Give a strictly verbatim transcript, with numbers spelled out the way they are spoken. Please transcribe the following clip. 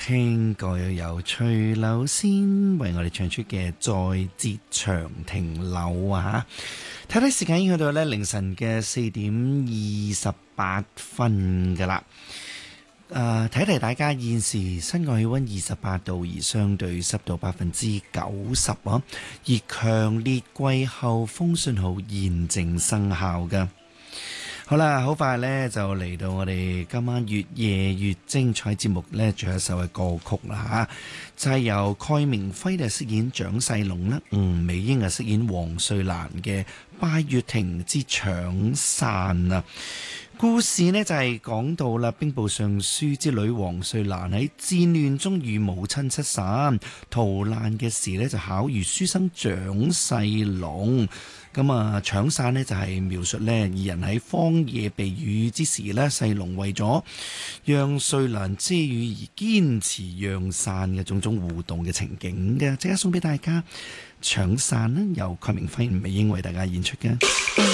聽過又有徐柳仙為我哋唱出嘅在折長亭柳啊吓，睇睇時間已經去到咧凌晨嘅四點二十八分噶啦。誒，提提大家，現時室外氣溫二十八度，而相對濕度百分之九十啊，而強烈季候風信號現正生效噶。好啦，好快呢就嚟到我哋今晚越夜越精彩節目呢，最後一首嘅歌曲啦吓，就係、是、由蓋明輝嘅飾演蔣世龍啦，吳美英啊飾演黃瑞蘭嘅《拜月亭之搶傘》啊。故事呢就係、是、講到啦，兵部尚書之女黃瑞蘭喺戰亂中與母親失散逃難嘅事呢，就巧遇書生蔣世龍。咁啊，搶傘呢就係描述呢二人喺荒野避雨之時呢，世龍為咗讓瑞蘭遮雨而堅持讓傘嘅種種互動嘅情景嘅，即刻送俾大家搶傘啦，由蓋明輝、吳美英為大家演出嘅。